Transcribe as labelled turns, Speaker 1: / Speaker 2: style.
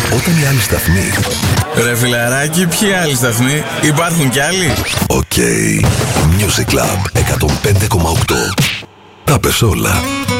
Speaker 1: Όταν οι άλλοι σταθμοί...
Speaker 2: Ρε φιλαράκι, ποιοι άλλοι σταθμοί? Υπάρχουν κι άλλοι?
Speaker 1: Οκ. Music Club 105,8. Τα πες όλα.